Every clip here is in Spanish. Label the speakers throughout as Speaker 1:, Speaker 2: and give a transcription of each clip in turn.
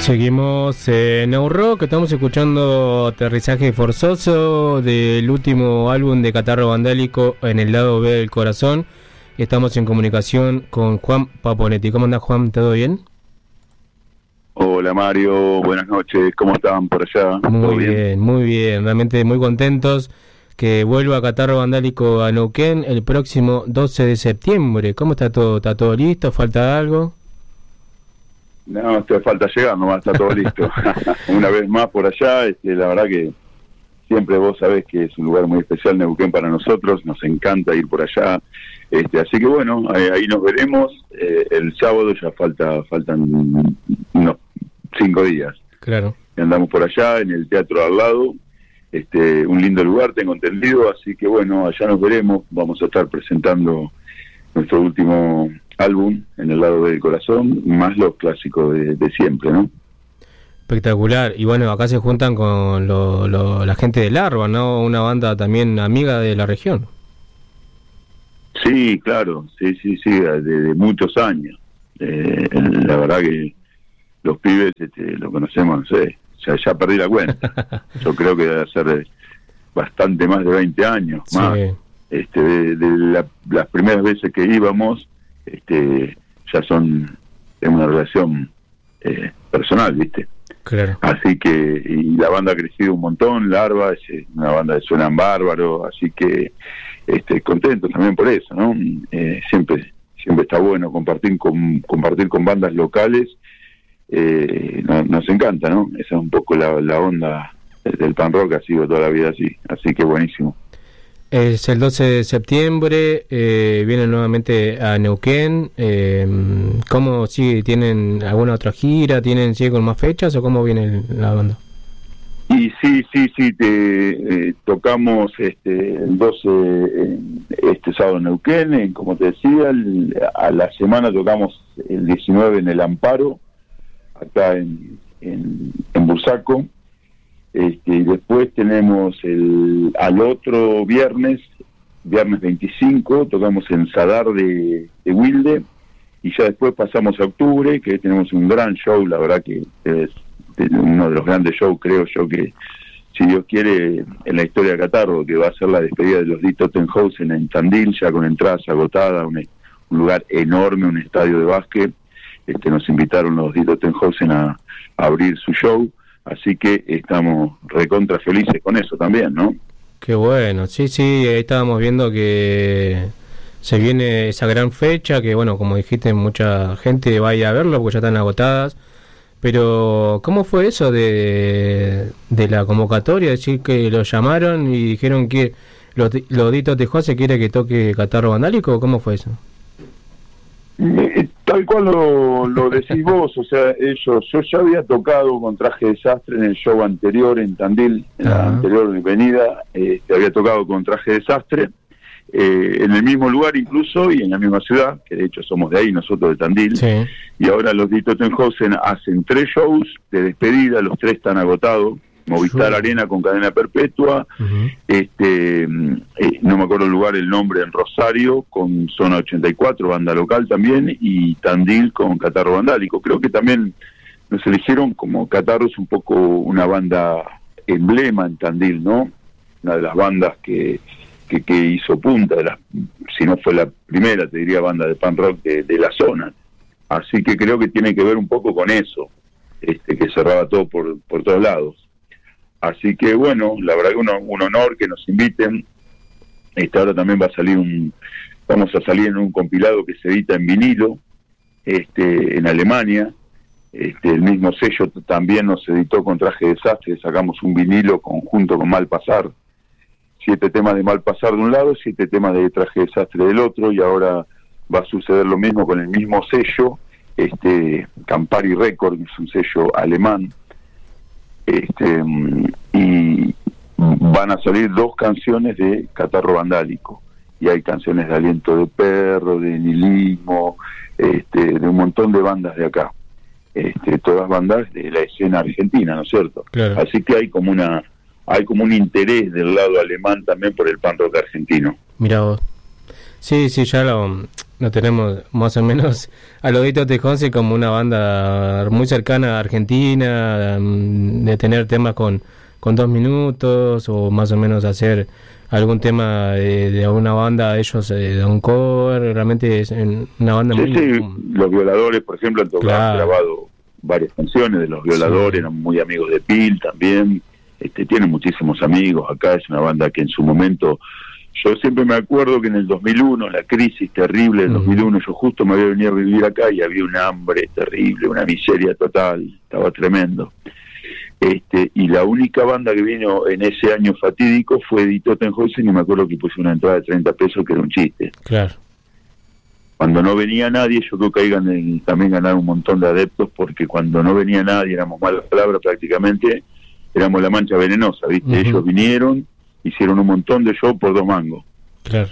Speaker 1: Seguimos en Now Rock, estamos escuchando Aterrizaje Forzoso del último álbum de Catarro Vandálico en el lado B del Corazón. Estamos en comunicación con Juan Paponetti. ¿Cómo andás, Juan? ¿Todo bien?
Speaker 2: Hola Mario, buenas noches, ¿cómo están por allá?
Speaker 1: Muy bien, muy bien, realmente muy contentos que vuelva Catarro Vandálico a Neuquén el próximo 12 de septiembre. ¿Cómo está todo? ¿Está todo listo? ¿Falta algo?
Speaker 2: No, te falta llegar, nomás está todo listo. Una vez más por allá, la verdad que siempre vos sabés que es un lugar muy especial Neuquén para nosotros, nos encanta ir por allá. Así que bueno, ahí nos veremos. El sábado ya faltan unos 5 días.
Speaker 1: Claro.
Speaker 2: Andamos por allá en el teatro al lado, un lindo lugar, tengo entendido, así que bueno, allá nos veremos. Vamos a estar presentando nuestro último álbum en el lado del corazón, más los clásicos de siempre, ¿no?
Speaker 1: Espectacular. Y bueno, acá se juntan con la gente de Larva, ¿no? Una banda también amiga de la región.
Speaker 2: Sí, claro, sí, de muchos años. La verdad que los pibes lo conocemos, no sé, ya perdí la cuenta. Yo creo que debe ser bastante más de 20 años, sí. Más. Las primeras veces que íbamos, ya es una relación personal, ¿viste?
Speaker 1: Claro.
Speaker 2: Así que, y la banda ha crecido un montón, Larva es una banda que suenan bárbaro, así que contentos también por eso, ¿no? Siempre está bueno compartir con bandas locales, nos encanta, ¿no? Esa es un poco la onda del pan rock, ha sido toda la vida así que buenísimo.
Speaker 1: Es el 12 de septiembre, vienen nuevamente a Neuquén. ¿Cómo sigue? ¿Tienen alguna otra gira? ¿Sigue con más fechas o cómo viene la banda?
Speaker 2: Y sí, tocamos el 12 este sábado en Neuquén, como te decía, a la semana tocamos el 19 en el Amparo, acá en Bursaco. Y después tenemos al otro viernes 25, tocamos en Sadar de Wilde, y ya después pasamos a octubre, que tenemos un gran show, la verdad que es uno de los grandes shows, creo yo, que si Dios quiere, en la historia de Catarro, que va a ser la despedida de los Die Totenhausen en Tandil, ya con entradas agotadas, un lugar enorme, un estadio de básquet. Nos invitaron los Die Totenhausen a abrir su show. Así que estamos recontra felices con eso también, ¿no?
Speaker 1: Qué bueno, sí, ahí estábamos viendo que se viene esa gran fecha, que bueno, como dijiste, mucha gente va a ir a verlo porque ya están agotadas. Pero, ¿cómo fue eso de la convocatoria? Decir que lo llamaron y dijeron que los Die Totenhausen quiere que toque Catarro Vandálico, ¿cómo fue eso?
Speaker 2: Tal cual lo decís vos, o sea, yo ya había tocado con Traje Desastre en el show anterior en Tandil, en la anterior venida, había tocado con Traje Desastre, en el mismo lugar incluso y en la misma ciudad, que de hecho somos de ahí, nosotros de Tandil, sí. Y ahora los Die Totenhausen hacen 3 shows de despedida, los 3 están agotados. Movistar Arena con cadena perpetua, no me acuerdo el lugar, el nombre, en Rosario con Zona 84, banda local también, y Tandil con Catarro Vandálico. Creo que también nos eligieron como Catarro es un poco una banda emblema en Tandil, ¿no? Una de las bandas que hizo punta, si no fue la primera, te diría, banda de punk rock de la zona. Así que creo que tiene que ver un poco con eso, que cerraba todo por todos lados. Así que bueno, la verdad que un honor que nos inviten. Ahora también vamos a salir en un compilado que se edita en vinilo, en Alemania. El mismo sello también nos editó con Traje Desastre, sacamos un vinilo conjunto con Malpasar. 7 temas de Malpasar de un lado, 7 temas de Traje Desastre del otro, y ahora va a suceder lo mismo con el mismo sello, Campari Record, que es un sello alemán. Y van a salir 2 canciones de Catarro Vandálico, y hay canciones de Aliento de Perro, de Nihilismo, de un montón de bandas de acá, todas bandas de la escena argentina, ¿no es cierto? Claro. Así que hay como un interés del lado alemán también por el punk rock argentino.
Speaker 1: Mirá vos. Sí, sí, ya lo tenemos más o menos a Lodito Tejón como una banda muy cercana a Argentina, de tener temas con 2 minutos o más o menos hacer algún tema de alguna banda, ellos de un cover, realmente es una banda
Speaker 2: sí,
Speaker 1: muy...
Speaker 2: Sí, Los Violadores, por ejemplo, han grabado varias canciones de Los Violadores, eran muy amigos de Pil también, tienen muchísimos amigos acá, es una banda que en su momento, yo siempre me acuerdo que en el 2001, la crisis terrible del 2001, yo justo me había venido a vivir acá y había un hambre terrible, una miseria total, estaba tremendo. Y la única banda que vino en ese año fatídico fue Die Totenhäuser, y me acuerdo que puse una entrada de 30 pesos que era un chiste.
Speaker 1: Claro.
Speaker 2: Cuando no venía nadie, yo creo que ahí también ganaron un montón de adeptos, porque cuando no venía nadie, éramos malas palabras prácticamente, éramos la mancha venenosa, ¿viste? Ellos vinieron, hicieron un montón de show por 2 mangos.
Speaker 1: Claro.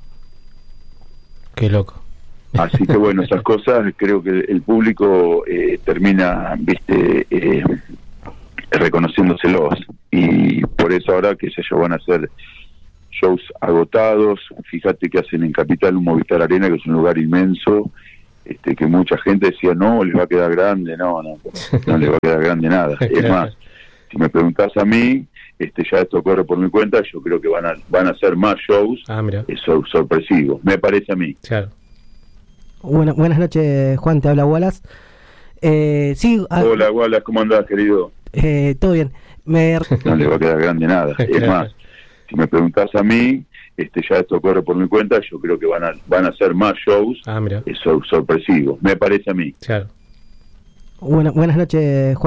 Speaker 1: Qué loco.
Speaker 2: Así que bueno, esas cosas creo que el público termina, ¿viste? Reconociéndoselos, y por eso ahora, que yo, van a hacer shows agotados. Fíjate que hacen en Capital un Movistar Arena, que es un lugar inmenso, que mucha gente decía, no, les va a quedar grande. No les va a quedar grande nada. Es más, si me preguntás a mí, ya esto corre por mi cuenta, yo creo que van a hacer más shows sorpresivos, me parece a mí.
Speaker 1: Claro.
Speaker 3: Buenas noches, Juan, te habla Wallace.
Speaker 2: Hola, Wallace, ¿cómo andás, querido?
Speaker 3: Todo bien.
Speaker 2: No les va a quedar grande nada. Es más, si me preguntás a mí, ya esto corre por mi cuenta, yo creo que van a hacer más shows sorpresivos, me parece a mí.
Speaker 1: Claro.
Speaker 3: Buenas noches, Juan.